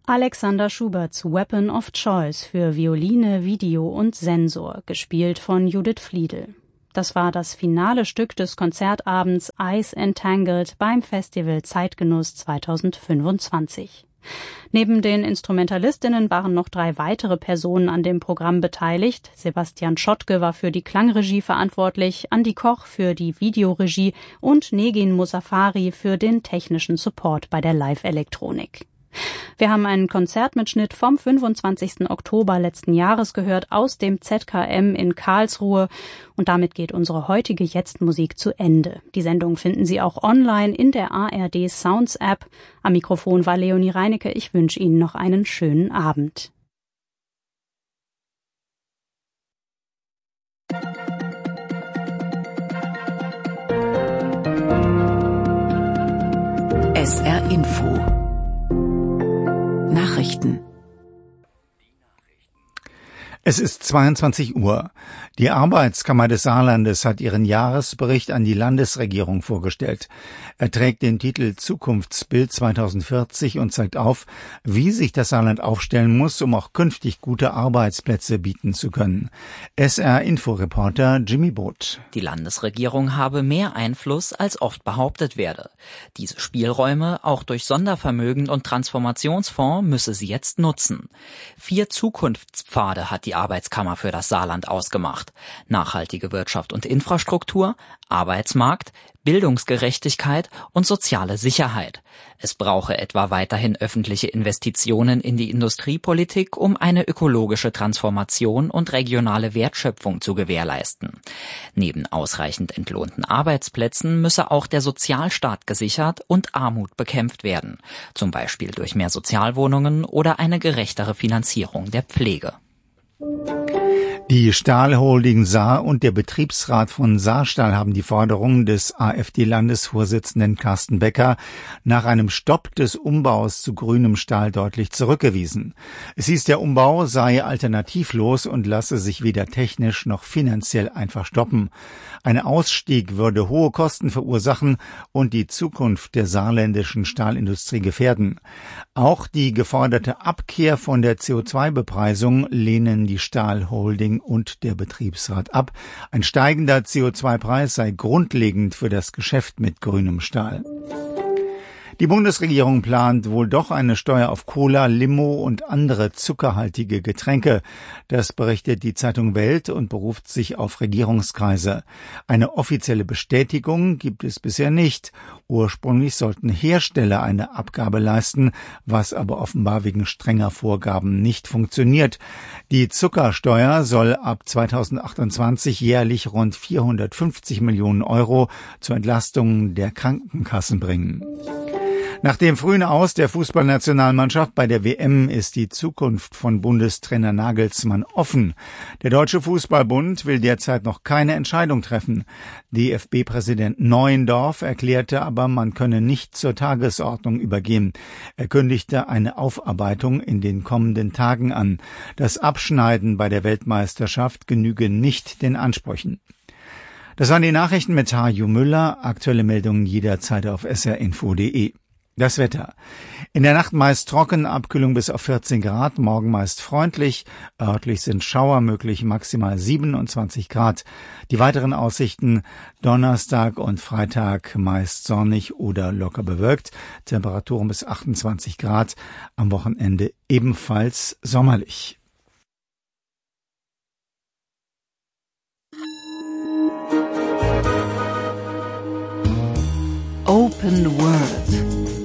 Alexander Schuberts Weapon of Choice für Violine, Video und Sensor, gespielt von Judith Fliedl. Das war das finale Stück des Konzertabends Eyes Entangled beim Festival Zeitgenuss 2025. Neben den Instrumentalistinnen waren noch 3 weitere Personen an dem Programm beteiligt. Sebastian Schottke war für die Klangregie verantwortlich, Andi Koch für die Videoregie und Negin Musaffari für den technischen Support bei der Live-Elektronik. Wir haben einen Konzertmitschnitt vom 25. Oktober letzten Jahres gehört aus dem ZKM in Karlsruhe und damit geht unsere heutige Jetzt-Musik zu Ende. Die Sendung finden Sie auch online in der ARD Sounds App. Am Mikrofon war Leonie Reinecke. Ich wünsche Ihnen noch einen schönen Abend. SR Info Nachrichten. Es ist 22 Uhr. Die Arbeitskammer des Saarlandes hat ihren Jahresbericht an die Landesregierung vorgestellt. Er trägt den Titel Zukunftsbild 2040 und zeigt auf, wie sich das Saarland aufstellen muss, um auch künftig gute Arbeitsplätze bieten zu können. SR-Info-Reporter Jimmy Boot. Die Landesregierung habe mehr Einfluss, als oft behauptet werde. Diese Spielräume, auch durch Sondervermögen und Transformationsfonds, müsse sie jetzt nutzen. 4 Zukunftspfade hat die Arbeitskammer für das Saarland ausgemacht. Nachhaltige Wirtschaft und Infrastruktur, Arbeitsmarkt, Bildungsgerechtigkeit und soziale Sicherheit. Es brauche etwa weiterhin öffentliche Investitionen in die Industriepolitik, um eine ökologische Transformation und regionale Wertschöpfung zu gewährleisten. Neben ausreichend entlohnten Arbeitsplätzen müsse auch der Sozialstaat gesichert und Armut bekämpft werden, zum Beispiel durch mehr Sozialwohnungen oder eine gerechtere Finanzierung der Pflege. Die Stahlholding Saar und der Betriebsrat von Saarstahl haben die Forderungen des AfD-Landesvorsitzenden Carsten Becker nach einem Stopp des Umbaus zu grünem Stahl deutlich zurückgewiesen. Es hieß, der Umbau sei alternativlos und lasse sich weder technisch noch finanziell einfach stoppen. Ein Ausstieg würde hohe Kosten verursachen und die Zukunft der saarländischen Stahlindustrie gefährden. Auch die geforderte Abkehr von der CO2-Bepreisung lehnen die Stahlholding und der Betriebsrat ab. Ein steigender CO2-Preis sei grundlegend für das Geschäft mit grünem Stahl. Die Bundesregierung plant wohl doch eine Steuer auf Cola, Limo und andere zuckerhaltige Getränke. Das berichtet die Zeitung Welt und beruft sich auf Regierungskreise. Eine offizielle Bestätigung gibt es bisher nicht. Ursprünglich sollten Hersteller eine Abgabe leisten, was aber offenbar wegen strenger Vorgaben nicht funktioniert. Die Zuckersteuer soll ab 2028 jährlich rund 450 Millionen Euro zur Entlastung der Krankenkassen bringen. Nach dem frühen Aus der Fußballnationalmannschaft bei der WM ist die Zukunft von Bundestrainer Nagelsmann offen. Der Deutsche Fußballbund will derzeit noch keine Entscheidung treffen. DFB-Präsident Neuendorf erklärte aber, man könne nicht zur Tagesordnung übergehen. Er kündigte eine Aufarbeitung in den kommenden Tagen an. Das Abschneiden bei der Weltmeisterschaft genüge nicht den Ansprüchen. Das waren die Nachrichten mit Harju Müller. Aktuelle Meldungen jederzeit auf srinfo.de. Das Wetter. In der Nacht meist trocken, Abkühlung bis auf 14 Grad, morgen meist freundlich, örtlich sind Schauer möglich, maximal 27 Grad. Die weiteren Aussichten: Donnerstag und Freitag meist sonnig oder locker bewölkt, Temperaturen bis 28 Grad, am Wochenende ebenfalls sommerlich. Open World.